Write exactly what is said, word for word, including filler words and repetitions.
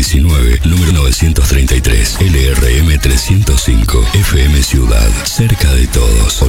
diecinueve, número novecientos treinta y tres, L R M trescientos cinco, F M Ciudad, cerca de todos.